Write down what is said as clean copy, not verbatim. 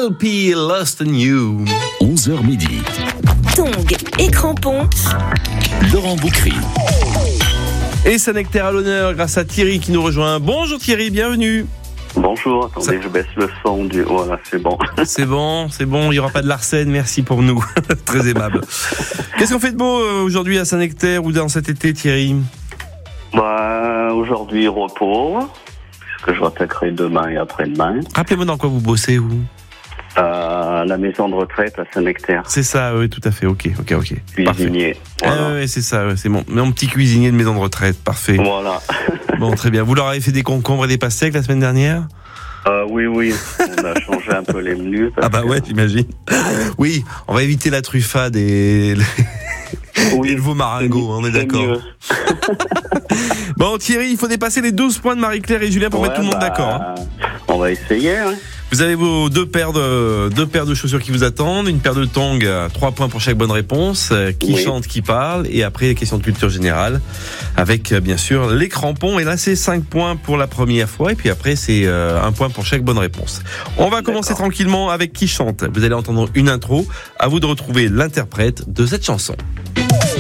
LP Lost in You. 11h midi. Tongs et crampons. Laurent Boucry. Et Sanectaire à l'honneur grâce à Thierry qui nous rejoint. Bonjour Thierry, bienvenue. Bonjour, attendez, je baisse le son du... Voilà, c'est bon. C'est bon, il n'y aura pas de Larsen, merci pour nous. Très aimable. Qu'est-ce qu'on fait de beau aujourd'hui à Sanectaire ou dans cet été, Thierry? Aujourd'hui, repos, puisque je rattaquerai demain et après-demain. Rappelez-moi dans quoi vous bossez, vous? La maison de retraite à Sanectaire. C'est ça, oui, tout à fait, ok. Cuisinier. Voilà. Oui, c'est ça, c'est mon petit cuisinier de maison de retraite, parfait. Voilà. Bon, très bien. Vous leur avez fait des concombres et des pastèques la semaine dernière? Oui, on a changé un peu les menus. Ouais, j'imagine. Oui, on va éviter la truffade et le veau maringot, on est d'accord. Bon, Thierry, il faut dépasser les 12 points de Marie-Claire et Julien pour mettre tout le monde d'accord. On va essayer. Hein. Vous avez vos deux paires de chaussures qui vous attendent, une paire de tongs, 3 points pour chaque bonne réponse, qui chante, qui parle, et après les questions de culture générale, avec bien sûr les crampons. Et là c'est 5 points pour la première fois, et puis après c'est 1 point pour chaque bonne réponse. On va commencer tranquillement avec qui chante. Vous allez entendre une intro, à vous de retrouver l'interprète de cette chanson.